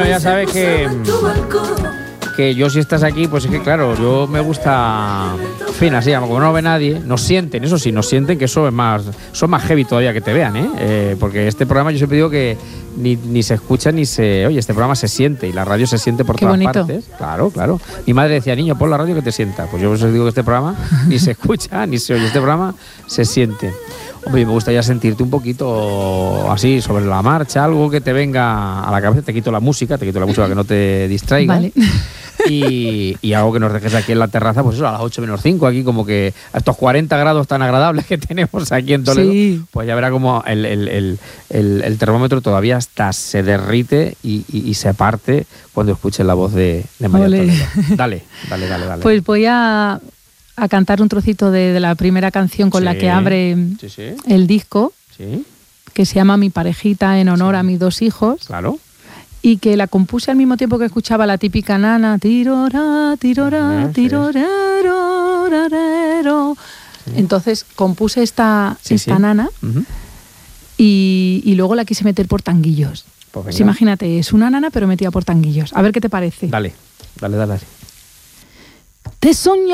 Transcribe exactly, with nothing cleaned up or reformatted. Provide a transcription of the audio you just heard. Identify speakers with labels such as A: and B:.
A: Ya sabes que, que yo si estás aquí, pues es que claro, yo me gusta, en fin, así, como no ve nadie, nos sienten, eso sí, nos sienten que eso es más, son más heavy todavía que te vean, ¿eh? Eh, porque este programa yo siempre digo que ni, ni se escucha ni se, oye, este programa se siente y la radio se siente por
B: Qué
A: todas
B: bonito.
A: partes. Claro, claro. Mi madre decía, niño, pon la radio que te sienta. Pues yo os digo que este programa ni se escucha ni se oye, este programa se siente. Hombre, me gustaría sentirte un poquito así, sobre la marcha, algo que te venga a la cabeza. Te quito la música, te quito la música que no te distraiga.
B: Vale.
A: Y, y algo que nos dejes aquí en la terraza, pues eso, a las ocho menos cinco, aquí como que a estos cuarenta grados tan agradables que tenemos aquí en Toledo,
B: Sí.
A: pues ya verá como el, el, el, el, el termómetro todavía hasta se derrite y, y, y se parte cuando escuches la voz de, de María
B: Ole.
A: Toledo. Dale, dale, dale, dale.
B: Pues voy a, a cantar un trocito de, de la primera canción con la
A: Sí,
B: que abre
A: sí, sí,
B: el disco,
A: sí,
B: que se llama Mi parejita, en honor a mis dos hijos.
A: claro.
B: Y que la compuse al mismo tiempo que escuchaba la típica nana, tirora, tirora,
A: Ah, sí.
B: tirorero, rarero. Entonces compuse esta,
A: Sí,
B: esta
A: sí.
B: nana
A: Ujú.
B: y, y luego la quise meter por tanguillos.
A: Pues
B: Pues
A: venga.
B: imagínate, es una nana pero metida por tanguillos. A ver qué te parece.
A: Dale, dale, dale.
B: Te soñé